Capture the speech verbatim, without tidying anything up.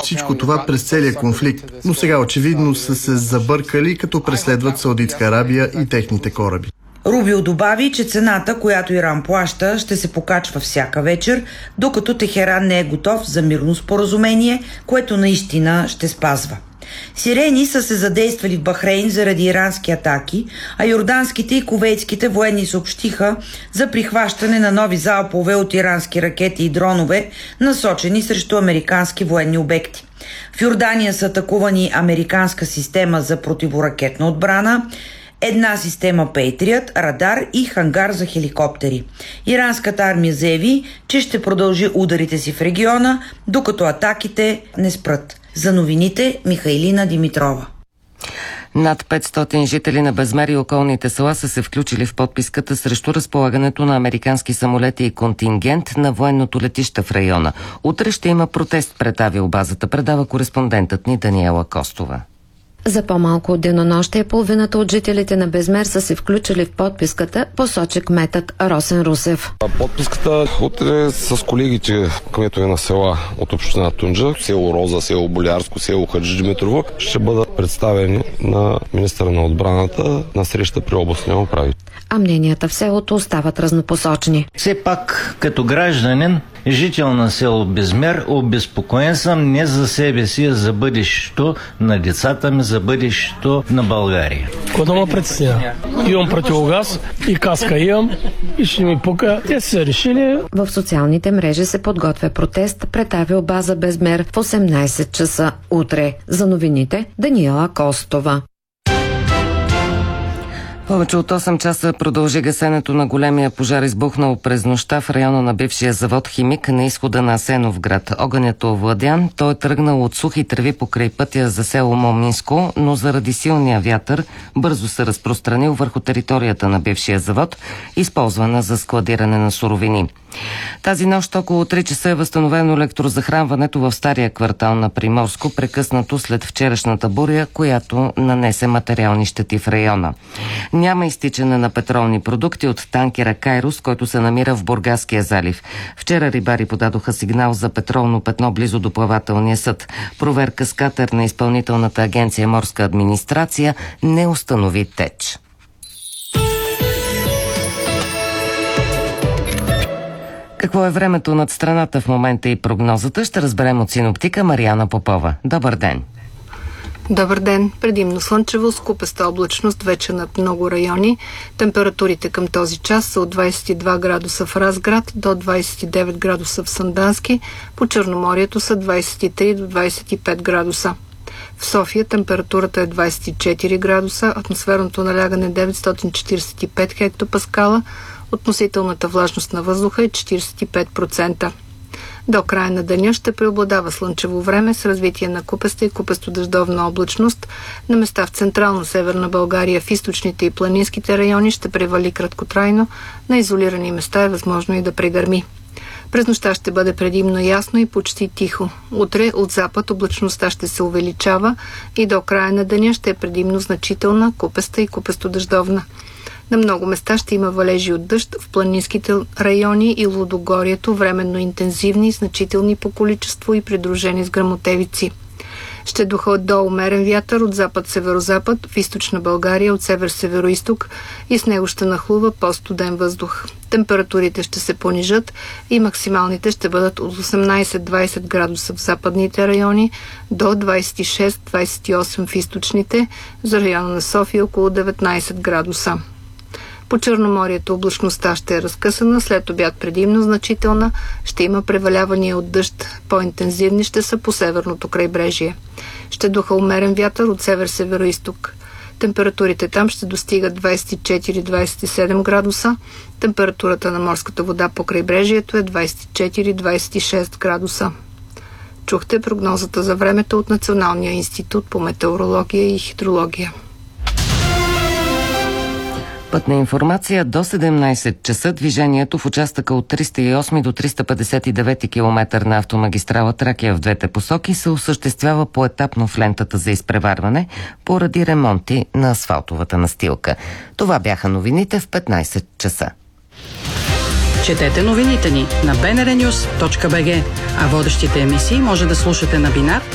всичко това през целия конфликт, но сега очевидно са се забъркали, като преследват Саудитска Арабия и техните кораби. Рубио добави, че цената, която Иран плаща, ще се покачва всяка вечер, докато Техеран не е готов за мирно споразумение, което наистина ще спазва. Сирени са се задействали в Бахрейн заради ирански атаки, а йорданските и кувейтските военни съобщиха за прихващане на нови залпове от ирански ракети и дронове, насочени срещу американски военни обекти. В Йордания са атакувани американска система за противоракетна отбрана, една система Patriot, радар и хангар за хеликоптери. Иранската армия заяви, че ще продължи ударите си в региона, докато атаките не спрат. За новините Михайлина Димитрова. Над петстотин жители на Безмер и околните села са се включили в подписката срещу разполагането на американски самолети и контингент на военното летище в района. Утре ще има протест пред авиобазата, предава кореспондентът ни Даниела Костова. За по-малко от денонощие половината от жителите на Безмер са се включили в подписката, посочи кметът Росен Русев. Подписката утре с колегите кметове на села от община Тунджа, село Роза, село Болярско, село Хаджи Димитрово, ще бъдат представени на министъра на отбраната на среща при областния управител. А мненията в селото остават разнопосочни. Все пак, като гражданин, жител на село Безмер, обезпокоен съм не за себе си, а за бъдещето на децата ми, за бъдещето на България. Кога ме притеснява? Имам противогаз и каска имам и ще ми пука. Те са решили. В социалните мрежи се подготвя протест пред авиобаза Безмер в осемнайсет часа утре. За новините Даниела Костова. Повече от осем часа продължи гасенето на големия пожар, избухнал през нощта в района на бившия завод Химик на изхода на Асеновград. Огънят е овладян, той е тръгнал от сухи треви покрай пътя за село Моминско, но заради силния вятър бързо се разпространил върху територията на бившия завод, използвана за складиране на суровини. Тази нощ около три часа е възстановено електрозахранването в стария квартал на Приморско, прекъснато след вчерашната буря, която нанесе материални щети в района. Няма изтичане на петролни продукти от танкера Кайрос, който се намира в Бургаския залив. Вчера рибари подадоха сигнал за петролно петно близо до плавателния съд. Проверка с катер на Изпълнителната агенция Морска администрация не установи теч. Какво е времето над страната в момента и прогнозата, ще разберем от синоптика Мариана Попова. Добър ден! Добър ден! Предимно слънчево, скупеста облачност вече над много райони. Температурите към този час са от двайсет и два градуса в Разград до двайсет и девет градуса в Сандански. По Черноморието са двайсет и три до двайсет и пет градуса. В София температурата е двайсет и четири градуса, атмосферното налягане деветстотин четирийсет и пет хектопаскала, относителната влажност на въздуха е четирийсет и пет процента. До края на деня ще преобладава слънчево време с развитие на купеста и купесто-дъждовна облачност. На места в централна северна България, в източните и планинските райони ще превали краткотрайно, на изолирани места е възможно и да прегърми. През нощта ще бъде предимно ясно и почти тихо. Утре от запад облачността ще се увеличава и до края на деня ще е предимно значителна, купеста и купесто-дъждовна. На много места ще има валежи от дъжд в планинските райони и Лудогорието, временно интензивни, значителни по количество и придружени с гръмотевици. Ще духа до умерен вятър от запад-северозапад, в източна България от север-североизток и с него ще нахлува по-студен въздух. Температурите ще се понижат и максималните ще бъдат от осемнайсет до двайсет градуса в западните райони до двайсет и шест до двайсет и осем в източните, за района на София около деветнайсет градуса. По Черноморието облачността ще е разкъсана, след обяд предимно значителна, ще има превалявания от дъжд, по-интензивни ще са по северното крайбрежие. Ще духа умерен вятър от север-североизток. Температурите там ще достигат двайсет и четири до двайсет и седем градуса, температурата на морската вода по крайбрежието е двайсет и четири до двайсет и шест градуса. Чухте прогнозата за времето от Националния институт по метеорология и хидрология. Пътна информация до седемнайсет часа. Движението в участъка от триста и осми до триста петдесет и девети километър на автомагистрала Тракия в двете посоки се осъществява поетапно в лентата за изпреварване поради ремонти на асфалтовата настилка. Това бяха новините в петнайсет часа. Четете новините ни на би ен ар нюз точка би джи, а водещите емисии може да слушате на Бинар